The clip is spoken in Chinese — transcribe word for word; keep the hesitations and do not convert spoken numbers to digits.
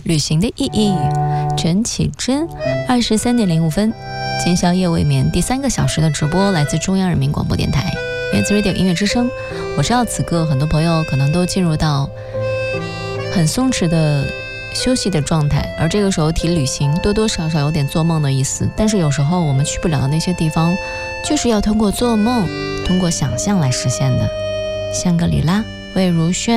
旅行的意义，陈绮贞，二十三点零五分，今宵夜未眠第三个小时的直播来自中央人民广播电台原子 Radio 音乐之声。我知道此刻很多朋友可能都进入到很松弛的休息的状态，而这个时候提旅行多多少少有点做梦的意思，但是有时候我们去不了的那些地方，就是要通过做梦，通过想象来实现的。香格里拉，魏如萱。